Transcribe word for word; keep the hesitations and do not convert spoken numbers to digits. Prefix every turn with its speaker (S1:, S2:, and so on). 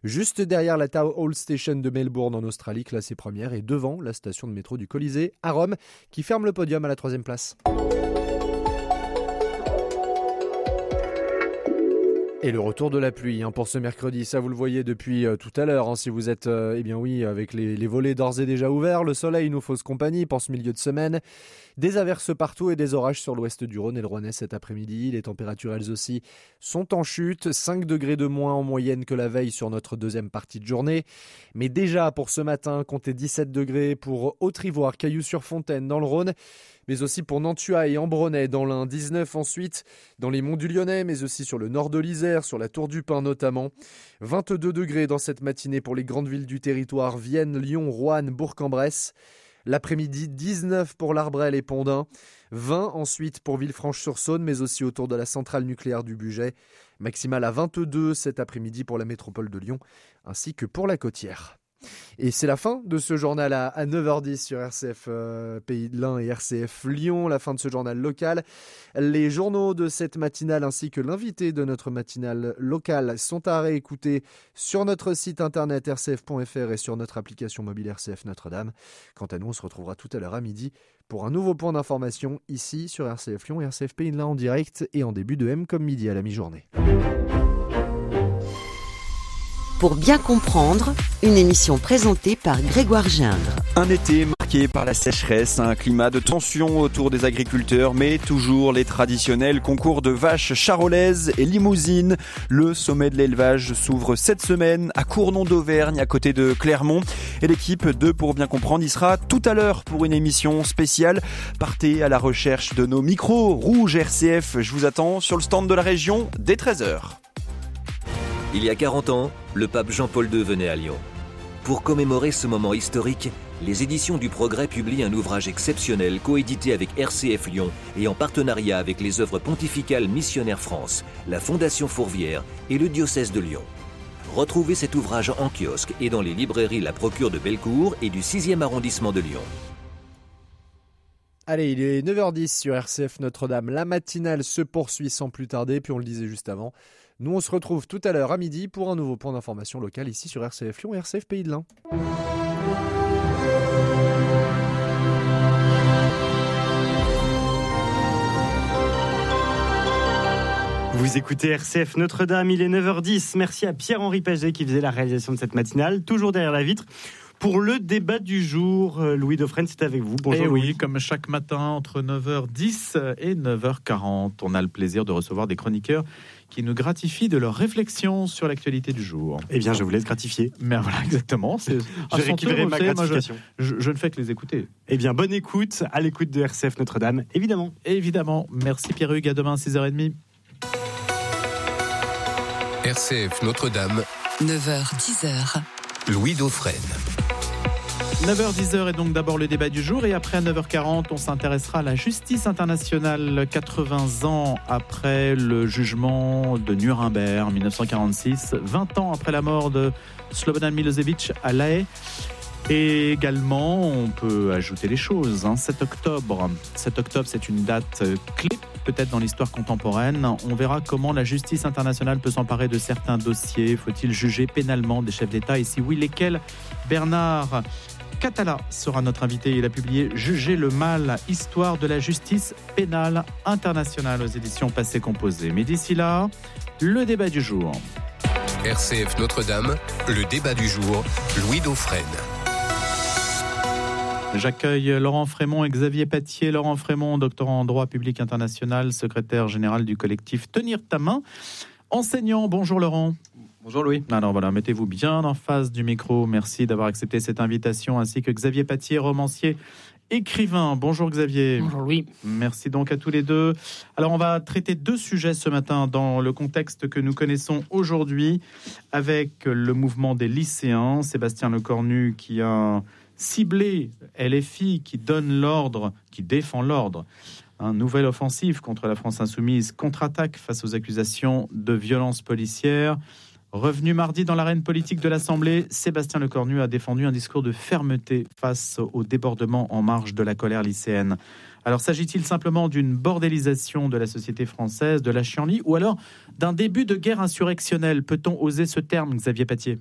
S1: juste derrière la Town Hall Station de Melbourne en Australie, classée première, et devant la station de métro du Colisée à Rome, qui ferme le podium à la troisième place. Et le retour de la pluie hein, pour ce mercredi, ça vous le voyez depuis euh, tout à l'heure. Hein, si vous êtes, euh, eh bien oui, avec les, les volets d'ores et déjà ouverts, le soleil nous fausse compagnie pour ce milieu de semaine. Des averses partout et des orages sur l'ouest du Rhône et le Rouennais cet après-midi. Les températures elles aussi sont en chute, cinq degrés de moins en moyenne que la veille sur notre deuxième partie de journée. Mais déjà pour ce matin, comptez dix-sept degrés pour Haute-Ivoire, Cailloux-sur-Fontaine dans le Rhône, mais aussi pour Nantua et Ambronay dans l'Ain, dix-neuf ensuite dans les monts du Lyonnais, mais aussi sur le nord de l'Isère, sur la Tour du Pin notamment. vingt-deux degrés dans cette matinée pour les grandes villes du territoire, Vienne, Lyon, Roanne, Bourg-en-Bresse. L'après-midi, dix-neuf pour l'Arbrel et Pondin, vingt ensuite pour Villefranche-sur-Saône, mais aussi autour de la centrale nucléaire du Bugey. Maximale à vingt-deux cet après-midi pour la métropole de Lyon, ainsi que pour la Côtière. Et c'est la fin de ce journal à, à neuf heures dix sur R C F euh, Pays de l'Ain et R C F Lyon, la fin de ce journal local. Les journaux de cette matinale ainsi que l'invité de notre matinale locale sont à réécouter sur notre site internet r c f point f r et sur notre application mobile R C F Notre-Dame. Quant à nous, on se retrouvera tout à l'heure à midi pour un nouveau point d'information ici sur R C F Lyon et R C F Pays de l'Ain en direct et en début de M comme midi à la mi-journée.
S2: Pour bien comprendre, une émission présentée par Grégoire Gindre.
S3: Un été marqué par la sécheresse, un climat de tension autour des agriculteurs, mais toujours les traditionnels concours de vaches charolaises et limousines. Le sommet de l'élevage s'ouvre cette semaine à Cournon d'Auvergne, à côté de Clermont. Et l'équipe de Pour bien comprendre y sera tout à l'heure pour une émission spéciale. Partez à la recherche de nos micros rouges R C F. Je vous attends sur le stand de la région dès treize heures.
S4: Il y a quarante ans, le pape Jean-Paul deux venait à Lyon. Pour commémorer ce moment historique, les éditions du Progrès publient un ouvrage exceptionnel coédité avec R C F Lyon et en partenariat avec les œuvres pontificales Missionnaires France, la Fondation Fourvière et le diocèse de Lyon. Retrouvez cet ouvrage en kiosque et dans les librairies La Procure de Bellecour et du sixième arrondissement de Lyon.
S1: Allez, il est neuf heures dix sur R C F Notre-Dame. La matinale se poursuit sans plus tarder, puis on le disait juste avant. Nous, on se retrouve tout à l'heure à midi pour un nouveau point d'information local ici sur R C F Lyon et R C F Pays de l'Ain.
S5: Vous écoutez R C F Notre-Dame, il est neuf heures dix. Merci à Pierre-Henri Paget qui faisait la réalisation de cette matinale, toujours derrière la vitre. Pour le débat du jour, Louis Dauphren, c'est avec vous. Bonjour.
S6: Et
S5: Louis.
S6: oui, comme chaque matin, entre neuf heures dix et neuf heures quarante, on a le plaisir de recevoir des chroniqueurs qui nous gratifient de leurs réflexions sur l'actualité du jour.
S5: Eh bien, je vous laisse gratifier.
S6: Mais voilà, exactement. C'est,
S5: je récupérerai ma gratification.
S6: Moi, je, je, je ne fais que les écouter.
S5: Eh bien, bonne écoute, à l'écoute de R C F Notre-Dame, évidemment.
S6: Évidemment. Merci Pierre-Hugues, à demain, six heures trente.
S7: R C F Notre-Dame.
S2: neuf heures dix.
S7: Louis Dauphren.
S6: neuf heures dix est donc d'abord le débat du jour et après à neuf heures quarante, on s'intéressera à la justice internationale quatre-vingts ans après le jugement de Nuremberg en dix-neuf cent quarante-six, vingt ans après la mort de Slobodan Milosevic à La Haye. Et également, on peut ajouter les choses. Hein. sept octobre, sept octobre, c'est une date clé peut-être dans l'histoire contemporaine. On verra comment la justice internationale peut s'emparer de certains dossiers. Faut-il juger pénalement des chefs d'État et si oui, lesquels? Bernard Catala sera notre invité. Il a publié « Juger le mal, histoire de la justice pénale internationale » aux éditions Passé Composé. Mais d'ici là, le débat du jour.
S7: R C F Notre-Dame, le débat du jour, Louis Dauphren.
S6: J'accueille Laurent Frémont et Xavier Patier. Laurent Frémont, doctorant en droit public international, secrétaire général du collectif Tenir ta main, enseignant. Bonjour Laurent.
S8: Bonjour Louis.
S6: Alors voilà, mettez-vous bien en face du micro. Merci d'avoir accepté cette invitation, ainsi que Xavier Patier, romancier, écrivain. Bonjour Xavier.
S8: Bonjour Louis.
S6: Merci donc à tous les deux. Alors on va traiter deux sujets ce matin dans le contexte que nous connaissons aujourd'hui, avec le mouvement des lycéens. Sébastien Lecornu qui a ciblé L F I, qui donne l'ordre, qui défend l'ordre. Une nouvelle offensive contre la France insoumise, contre-attaque face aux accusations de violence policière. Revenu mardi dans l'arène politique de l'Assemblée, Sébastien Lecornu a défendu un discours de fermeté face au débordement en marge de la colère lycéenne. Alors, s'agit-il simplement d'une bordélisation de la société française, de la chienlit, ou alors d'un début de guerre insurrectionnelle? Peut-on oser ce terme, Xavier Patier?